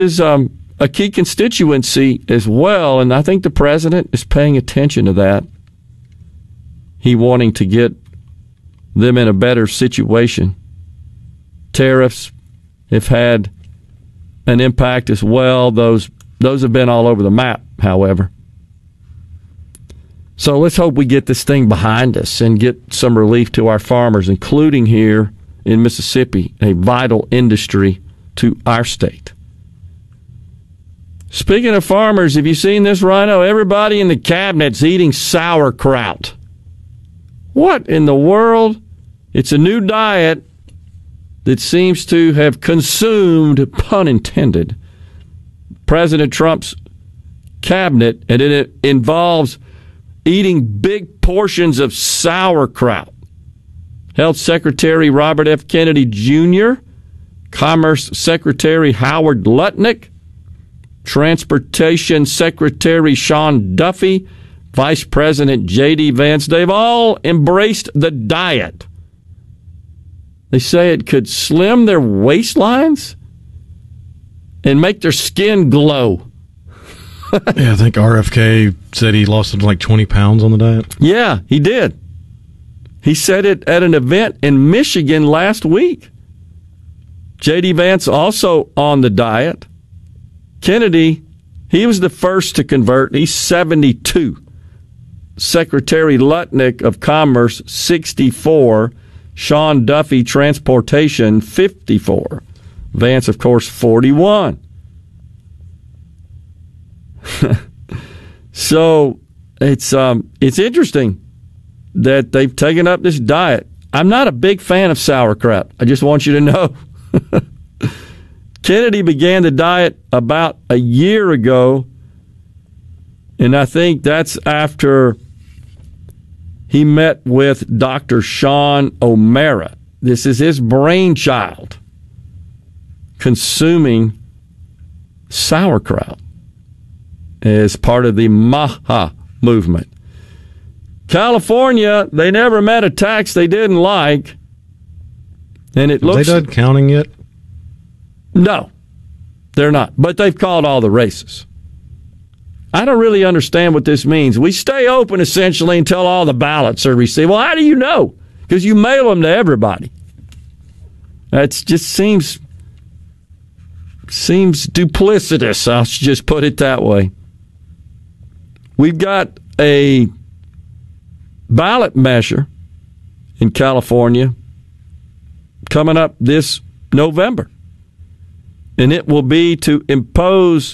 is a key constituency as well, and I think the president is paying attention to that. He wanting to get them in a better situation. Tariffs have had an impact as well. Those have been all over the map, however. So let's hope we get this thing behind us and get some relief to our farmers, including here in Mississippi, a vital industry to our state. Speaking of farmers, have you seen this, Rhino? Everybody in the cabinet's eating sauerkraut. What in the world? It's a new diet that seems to have consumed, pun intended, President Trump's cabinet, and it involves eating big portions of sauerkraut. Health Secretary Robert F. Kennedy Jr., Commerce Secretary Howard Lutnick, Transportation Secretary Sean Duffy, Vice President J.D. Vance, they've all embraced the diet. They say it could slim their waistlines and make their skin glow. Yeah, I think RFK said he lost something like 20 pounds on the diet. Yeah, he did. He said it at an event in Michigan last week. J.D. Vance also on the diet. Kennedy, he was the first to convert. He's 72. Secretary Lutnick of Commerce, 64. Sean Duffy, Transportation, 54. Vance, of course, 41. So it's interesting that they've taken up this diet. I'm not a big fan of sauerkraut. I just want you to know. Kennedy began the diet about a year ago, and I think that's after he met with Dr. Sean O'Mara. This is his brainchild, consuming sauerkraut as part of the MAHA movement. California, they never met a tax they didn't like, and it looks... Are they done counting yet? No, they're not. But they've called all the races. I don't really understand what this means. We stay open, essentially, until all the ballots are received. Well, how do you know? Because you mail them to everybody. That just seems duplicitous. I'll just put it that way. We've got a ballot measure in California coming up this November. And it will be to impose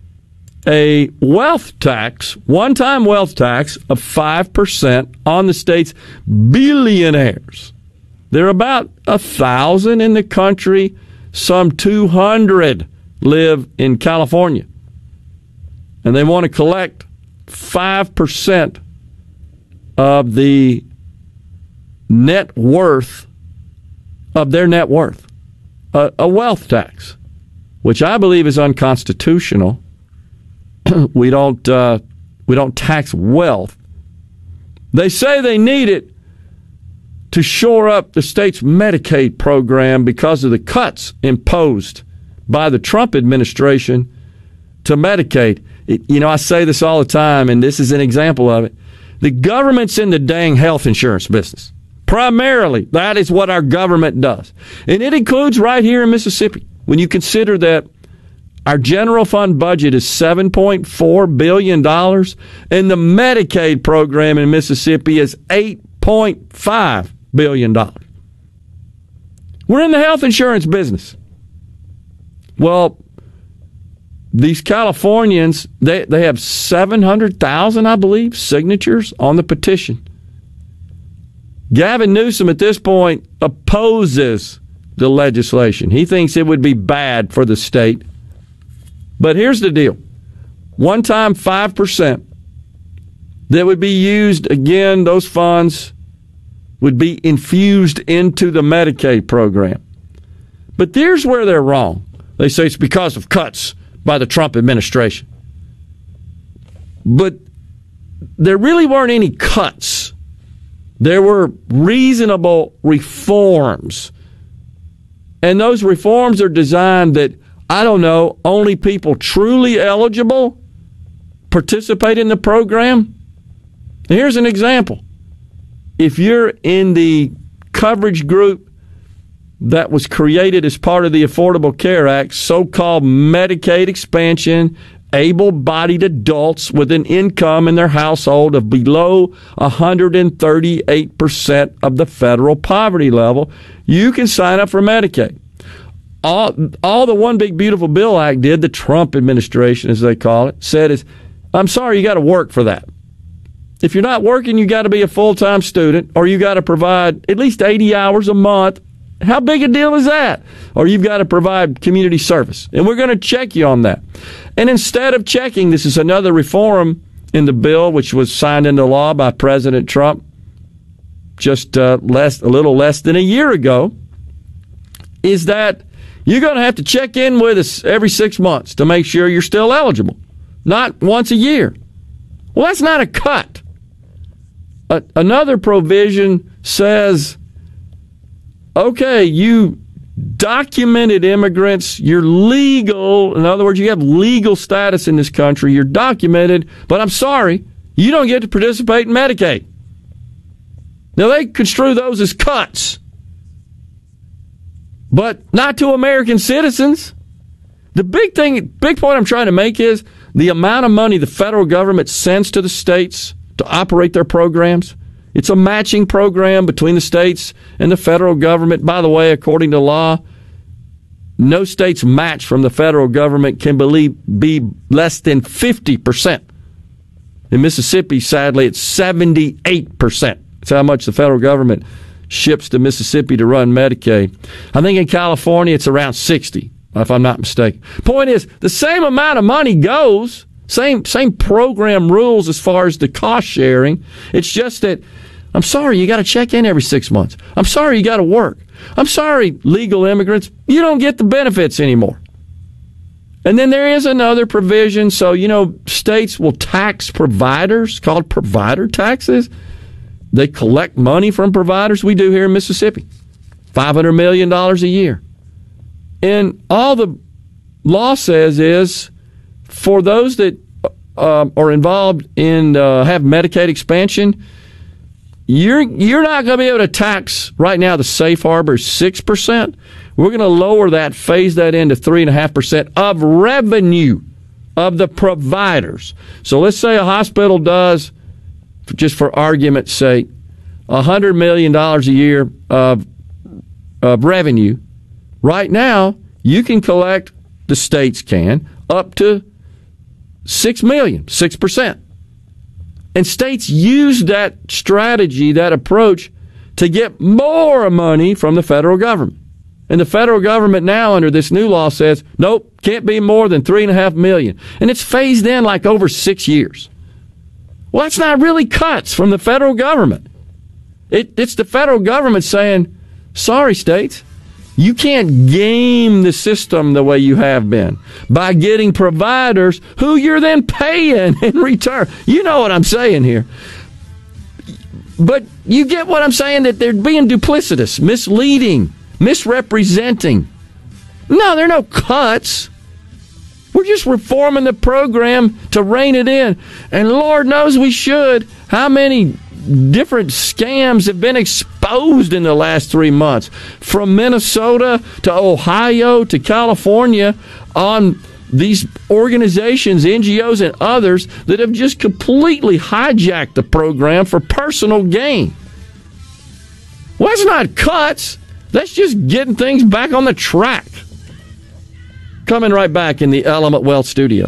a wealth tax, one-time wealth tax of 5% on the state's billionaires. There are about 1,000 in the country. Some 200 live in California. And they want to collect 5% of the net worth of their net worth. A wealth tax, which I believe is unconstitutional. We don't tax wealth. They say they need it to shore up the state's Medicaid program because of the cuts imposed by the Trump administration to Medicaid. I say this all the time, and this is an example of it. The government's in the dang health insurance business. Primarily, that is what our government does. And it includes right here in Mississippi. When you consider that our general fund budget is $7.4 billion, and the Medicaid program in Mississippi is $8.5 billion. We're in the health insurance business. Well, these Californians, they have 700,000, I believe, signatures on the petition. Gavin Newsom, at this point, opposes the legislation. He thinks it would be bad for the state. But here's the deal. One-time 5% that would be used, again, those funds would be infused into the Medicaid program. But here's where they're wrong. They say it's because of cuts by the Trump administration. But there really weren't any cuts. There were reasonable reforms. And those reforms are designed that I don't know, only people truly eligible participate in the program? Here's an example. If you're in the coverage group that was created as part of the Affordable Care Act, so-called Medicaid expansion, able-bodied adults with an income in their household of below 138% of the federal poverty level, you can sign up for Medicaid. All the One Big Beautiful Bill Act did, the Trump administration, as they call it, said is, I'm sorry, you got to work for that. If you're not working, you got to be a full-time student, or you got to provide at least 80 hours a month. How big a deal is that? Or you've got to provide community service. And we're going to check you on that. And instead of checking, this is another reform in the bill, which was signed into law by President Trump just a little less than a year ago, is that you're going to have to check in with us every 6 months to make sure you're still eligible, not once a year. Well, that's not a cut. Another provision says, okay, you documented immigrants, you're legal. In other words, you have legal status in this country. You're documented, but I'm sorry, you don't get to participate in Medicaid. Now, they construe those as cuts, but not to American citizens. The big point I'm trying to make is the amount of money the federal government sends to the states to operate their programs. It's a matching program between the states and the federal government. By the way, according to law, no state's match from the federal government can be less than 50%. In Mississippi, sadly, it's 78%. That's how much the federal government ships to Mississippi to run Medicaid. I think in California, it's around 60, if I'm not mistaken. Point is, the same amount of money goes, same program rules as far as the cost sharing. It's just that, I'm sorry, you got to check in every 6 months. I'm sorry, you got to work. I'm sorry, legal immigrants, you don't get the benefits anymore. And then there is another provision. So, states will tax providers, called provider taxes. They collect money from providers. We do here in Mississippi, $500 million a year. And all the law says is, for those that are involved in have Medicaid expansion, you're not going to be able to tax right now. The safe harbor is 6%. We're going to lower that, phase that into 3.5% of revenue of the providers. So let's say a hospital does, just for argument's sake, $100 million a year of revenue. Right now, you can collect, the states can, up to $6 million, 6%. And states use that strategy, that approach, to get more money from the federal government. And the federal government now, under this new law, says, nope, can't be more than $3.5 million. And it's phased in like over 6 years. Well, that's not really cuts from the federal government. It's the federal government saying, sorry, states, you can't game the system the way you have been by getting providers who you're then paying in return. You know what I'm saying here. But you get what I'm saying, that they're being duplicitous, misleading, misrepresenting. No, there are no cuts. We're just reforming the program to rein it in. And Lord knows we should. How many different scams have been exposed in the last 3 months, from Minnesota to Ohio to California, on these organizations, NGOs and others, that have just completely hijacked the program for personal gain. Well, that's not cuts. That's just getting things back on the track. Coming right back in the Element Wealth studio.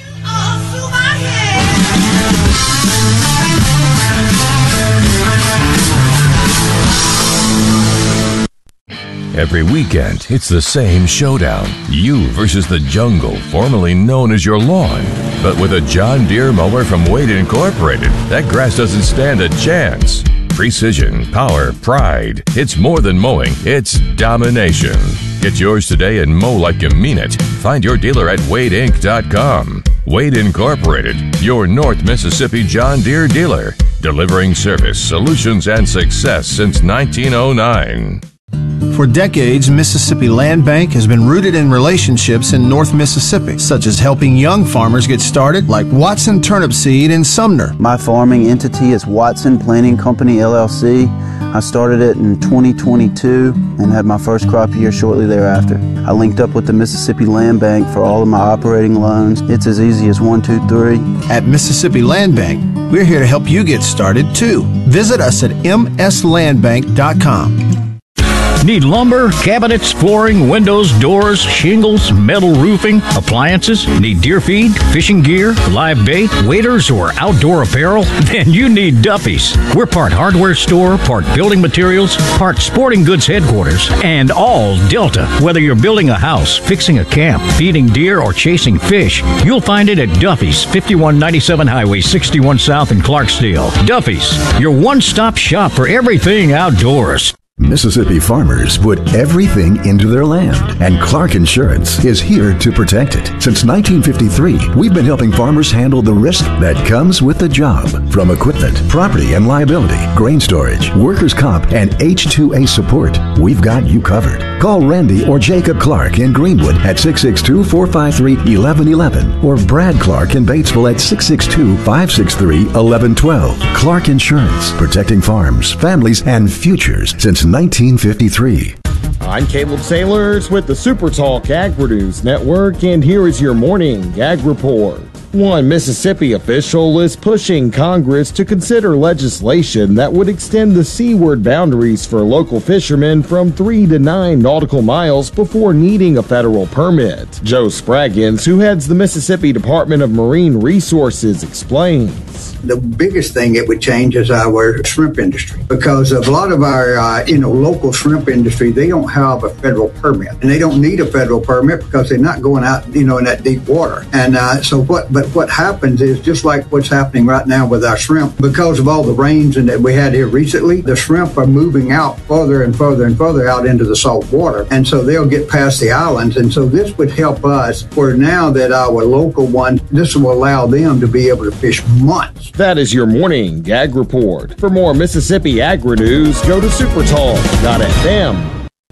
Every weekend, it's the same showdown. You versus the jungle, formerly known as your lawn. But with a John Deere mower from Wade Incorporated, that grass doesn't stand a chance. Precision, power, pride. It's more than mowing, it's domination. Get yours today and mow like you mean it. Find your dealer at WadeInc.com. Wade Incorporated, your North Mississippi John Deere dealer. Delivering service, solutions, and success since 1909. For decades, Mississippi Land Bank has been rooted in relationships in North Mississippi, such as helping young farmers get started, like Watson Turnip Seed in Sumner. My farming entity is Watson Planting Company, LLC. I started it in 2022 and had my first crop year shortly thereafter. I linked up with the Mississippi Land Bank for all of my operating loans. It's as easy as 1, 2, 3. At Mississippi Land Bank, we're here to help you get started too. Visit us at mslandbank.com. Need lumber, cabinets, flooring, windows, doors, shingles, metal roofing, appliances? Need deer feed, fishing gear, live bait, waders, or outdoor apparel? Then you need Duffy's. We're part hardware store, part building materials, part sporting goods headquarters, and all Delta. Whether you're building a house, fixing a camp, feeding deer, or chasing fish, you'll find it at Duffy's, 5197 Highway 61 South in Clarksdale. Duffy's, your one-stop shop for everything outdoors. Mississippi farmers put everything into their land, and Clark Insurance is here to protect it. Since 1953, we've been helping farmers handle the risk that comes with the job. From equipment, property and liability, grain storage, workers' comp, and H-2A support, we've got you covered. Call Randy or Jacob Clark in Greenwood at 662-453-1111 or Brad Clark in Batesville at 662-563-1112. Clark Insurance, protecting farms, families, and futures since 1953. I'm Caleb Sailors with the Super Talk Agri-News Network, and here is your morning Ag Report. One Mississippi official is pushing Congress to consider legislation that would extend the seaward boundaries for local fishermen from 3 to 9 nautical miles before needing a federal permit. Joe Spraggins, who heads the Mississippi Department of Marine Resources, explains. The biggest thing it would change is our shrimp industry, because a lot of our local shrimp industry, they don't have a federal permit, and they don't need a federal permit because they're not going out in that deep water. And but what happens is, just like what's happening right now with our shrimp, because of all the rains that we had here recently, the shrimp are moving out further and further and further out into the salt water, and so they'll get past the islands. And so this would help us, for now that our local ones, this will allow them to be able to fish months. That is your morning Ag Report. For more Mississippi Agri-News, go to supertalk.fm.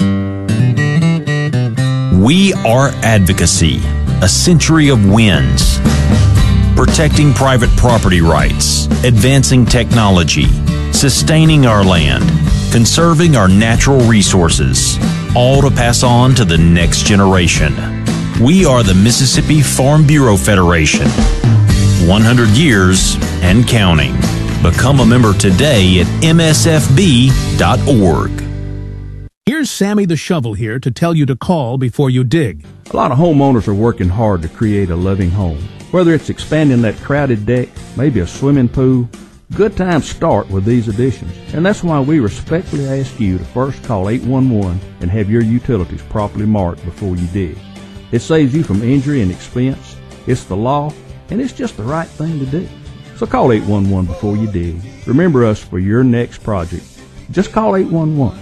We are advocacy, a century of wins. Protecting private property rights, advancing technology, sustaining our land, conserving our natural resources, all to pass on to the next generation. We are the Mississippi Farm Bureau Federation. 100 years and counting. Become a member today at msfb.org. Here's Sammy the Shovel here to tell you to call before you dig. A lot of homeowners are working hard to create a living home. Whether it's expanding that crowded deck, maybe a swimming pool, good times start with these additions. And that's why we respectfully ask you to first call 811 and have your utilities properly marked before you dig. It saves you from injury and expense. It's the law, and it's just the right thing to do. So call 811 before you dig. Remember us for your next project. Just call 811.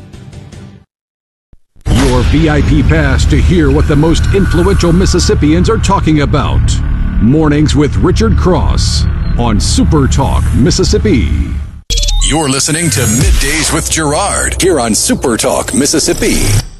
Your VIP pass to hear what the most influential Mississippians are talking about. Mornings with Richard Cross on Super Talk Mississippi. You're listening to Middays with Gerard here on Super Talk Mississippi.